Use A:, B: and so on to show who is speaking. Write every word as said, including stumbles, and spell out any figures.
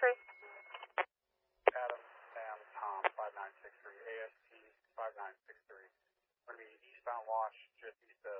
A: three.
B: Adam, Sam, Tom, five nine six three, A S T five nine six three. We're going to be eastbound Wash, just east of